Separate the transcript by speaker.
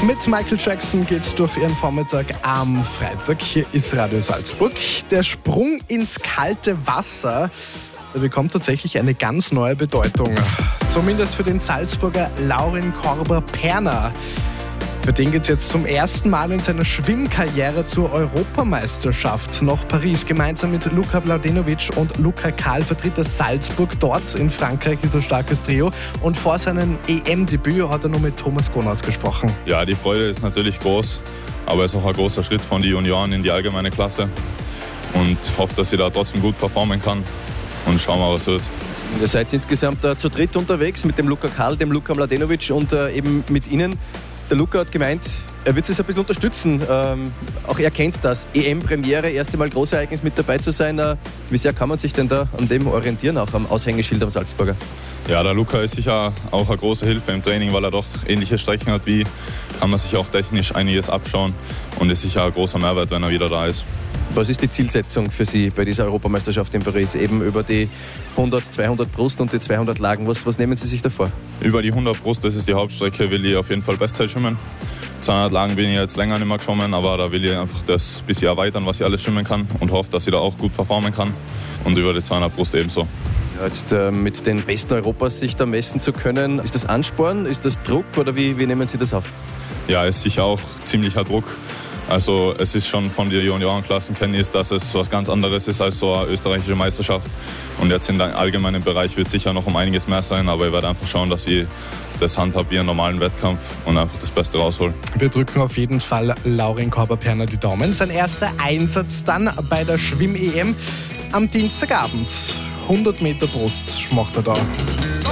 Speaker 1: Mit Michael Jackson geht's durch ihren Vormittag am Freitag. Hier ist Radio Salzburg. Der Sprung ins kalte Wasser bekommt tatsächlich eine ganz neue Bedeutung. Zumindest für den Salzburger Laurin Korber-Perner. Für den geht es jetzt zum ersten Mal in seiner Schwimmkarriere zur Europameisterschaft nach Paris. Gemeinsam mit Luka Mladenovic und Luca Karl vertritt er Salzburg. Dort in Frankreich ist ein starkes Trio. Und vor seinem EM-Debüt hat er nur mit Thomas Gonas gesprochen.
Speaker 2: Ja, die Freude ist natürlich groß, aber es ist auch ein großer Schritt von den Junioren in die allgemeine Klasse. Und hoffe, dass ich da trotzdem gut performen kann. Und schauen wir, was wird.
Speaker 3: Ihr seid insgesamt zu dritt unterwegs mit dem Luca Karl, dem Luka Mladenovic und eben mit Ihnen. Der Luca hat gemeint, er wird es ein bisschen unterstützen. Auch er kennt das. EM-Premiere, erste Mal Großereignis mit dabei zu sein. Wie sehr kann man sich denn da an dem orientieren, auch am Aushängeschild am Salzburger?
Speaker 2: Ja, der Luca ist sicher auch eine große Hilfe im Training, weil er doch ähnliche Strecken hat wie, kann man sich auch technisch einiges abschauen und ist sicher ein großer Mehrwert, wenn er wieder da ist.
Speaker 3: Was ist die Zielsetzung für Sie bei dieser Europameisterschaft in Paris? Eben über die 100, 200 Brust und die 200 Lagen. Was nehmen Sie sich da vor?
Speaker 2: Über die 100 Brust, das ist die Hauptstrecke, will ich auf jeden Fall Bestzeit schwimmen. 200 Lagen bin ich jetzt länger nicht mehr geschwommen, aber da will ich einfach das ein bisschen erweitern, was ich alles schwimmen kann und hoffe, dass ich da auch gut performen kann. Und über die 200 Brust ebenso.
Speaker 3: Ja, jetzt mit den Besten Europas sich da messen zu können, ist das Ansporn, ist das Druck oder wie nehmen Sie das auf?
Speaker 2: Ja, ist sicher auch ziemlicher Druck. Also es ist schon von den Juniorenklassen kenne ich, dass es was ganz anderes ist als so eine österreichische Meisterschaft. Und jetzt in dem allgemeinen Bereich wird es sicher noch um einiges mehr sein, aber ich werde einfach schauen, dass ich das handhabe wie einen normalen Wettkampf und einfach das Beste rausholen.
Speaker 1: Wir drücken auf jeden Fall Laurin Korber-Perner die Daumen. Sein erster Einsatz dann bei der Schwimm-EM am Dienstagabend. 100 Meter Brust macht er da.